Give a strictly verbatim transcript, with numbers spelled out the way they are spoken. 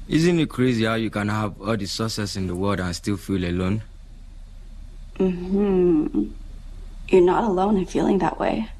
Isn't it crazy how you can have all the success in the world and still feel alone? Mm-hmm. You're not alone in feeling that way.